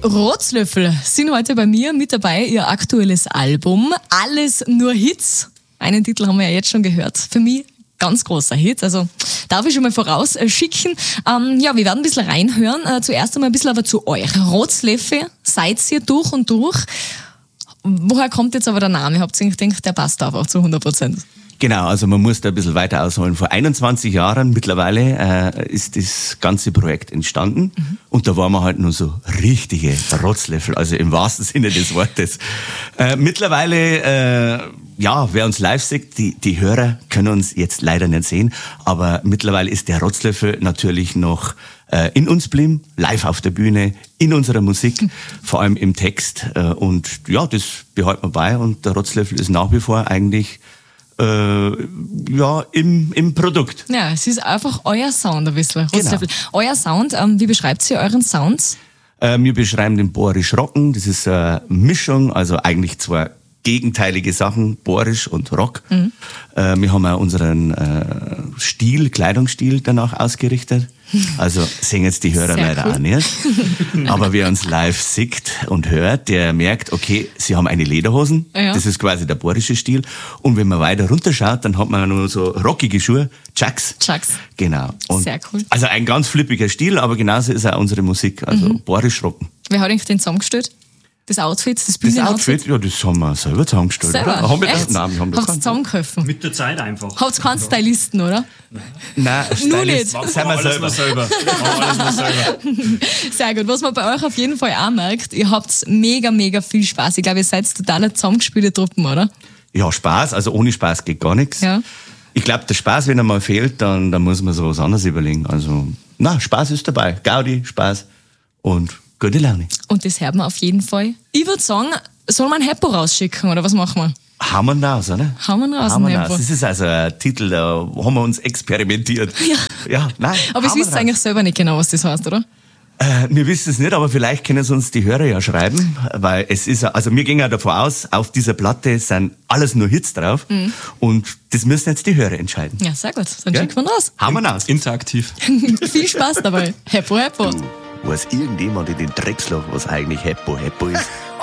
Rotzlöffel sind heute bei mir mit dabei, ihr aktuelles Album. Alles nur Hits. Einen Titel haben wir ja jetzt schon gehört. Für mich ganz großer Hit, also darf ich schon mal vorausschicken. Wir werden ein bisschen reinhören. Zuerst einmal ein bisschen aber zu euch. Rotzlöffel, seid ihr durch und durch. Woher kommt jetzt aber der Name? Habt ihr gedacht, der passt einfach zu 100%? Genau, also man muss da ein bisschen weiter ausholen. Vor 21 Jahren mittlerweile ist das ganze Projekt entstanden und da waren wir halt nur so richtige Rotzlöffel, also im wahrsten Sinne des Wortes. Mittlerweile, wer uns live sieht, die Hörer können uns jetzt leider nicht sehen, aber mittlerweile ist der Rotzlöffel natürlich noch in uns blieben, live auf der Bühne, in unserer Musik, vor allem im Text und ja, das behalten wir bei und der Rotzlöffel ist nach wie vor eigentlich im Produkt. Ja, es ist einfach euer Sound ein bisschen. Genau. Euer Sound, wie beschreibt ihr euren Sound? Wir beschreiben den Bohrisch Rocken. Das ist eine Mischung, also eigentlich zwei gegenteilige Sachen, Bohrisch und Rock. Wir haben auch unseren Kleidungsstil danach ausgerichtet. Also sehen jetzt die Hörer Sehr leider cool. auch nicht. Aber wer uns live sieht und hört, der merkt, okay, sie haben eine Lederhosen. Ja. Das ist quasi der bohrische Stil. Und wenn man weiter runterschaut, dann hat man nur so rockige Schuhe, Chucks. Genau. Und Sehr cool. Also ein ganz flippiger Stil, aber genauso ist auch unsere Musik. Also bohrisch rocken. Wer hat eigentlich den zusammengestellt? Das Outfit, das Das Bühnenoutfit? Outfit, ja, das haben wir selber zusammengestellt. Selber? Oder? Haben wir Echt? das? Nein, wir haben das Habt ihr zusammengeholfen? Mit der Zeit einfach. Habt ihr keinen Stylisten, oder? Nein, Nur nicht. Das sind wir selber. Sehr gut. Was man bei euch auf jeden Fall auch merkt, ihr habt mega, mega viel Spaß. Ich glaube, ihr seid total zusammengespielte Truppen, oder? Ja, Spaß, also ohne Spaß geht gar nichts. Ja. Ich glaube, der Spaß, wenn er mal fehlt, dann muss man so was anderes überlegen. Also, Spaß ist dabei. Gaudi, Spaß und gute Laune. Und das hört man auf jeden Fall. Ich würde sagen, soll man ein Heppo rausschicken, oder was machen wir? Haben wir raus, oder? Haben wir raus, Haben ein wir Heppo. raus. Das ist also ein Titel, da haben wir uns experimentiert. Ja, nein. Aber ihr wisst eigentlich selber nicht genau, was das heißt, oder? Wir wissen es nicht, aber vielleicht können es uns die Hörer ja schreiben, weil es ist, also wir gehen ja davon aus, auf dieser Platte sind alles nur Hits drauf und das müssen jetzt die Hörer entscheiden. Ja, sehr gut. Dann schickt man raus. Haben wir raus. Interaktiv. Viel Spaß dabei. Heppo, Heppo. Weiß irgendjemand in den Drecksloch, was eigentlich Heppo ist?